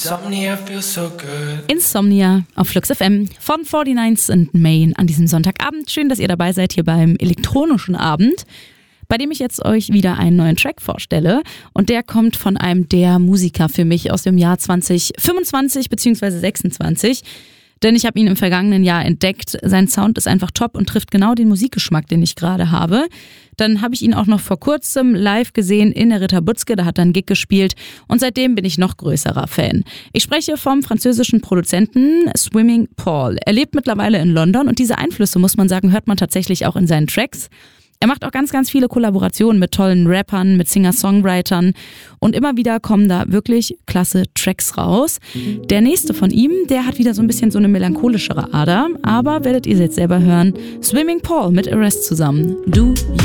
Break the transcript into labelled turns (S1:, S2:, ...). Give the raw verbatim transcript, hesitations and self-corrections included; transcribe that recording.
S1: Insomnia feels so good.
S2: Insomnia auf Flux F M von forty-nine and Main an diesem Sonntagabend. Schön, dass ihr dabei seid hier beim elektronischen Abend, bei dem ich jetzt euch wieder einen neuen Track vorstelle. Und der kommt von einem der Musiker für mich aus dem Jahr zwanzig fünfundzwanzig bzw. sechsundzwanzig. Denn ich habe ihn im vergangenen Jahr entdeckt. Sein Sound ist einfach top und trifft genau den Musikgeschmack, den ich gerade habe. Dann habe ich ihn auch noch vor kurzem live gesehen in der Ritter Butzke. Da hat er einen Gig gespielt und seitdem bin ich noch größerer Fan. Ich spreche vom französischen Produzenten Swimming Paul. Er lebt mittlerweile in London und diese Einflüsse, muss man sagen, hört man tatsächlich auch in seinen Tracks. Er macht auch ganz, ganz viele Kollaborationen mit tollen Rappern, mit Singer-Songwritern und immer wieder kommen da wirklich klasse Tracks raus. Der nächste von ihm, der hat wieder so ein bisschen so eine melancholischere Ader, aber werdet ihr jetzt selber hören. Swimming Paul mit Arrest zusammen. Du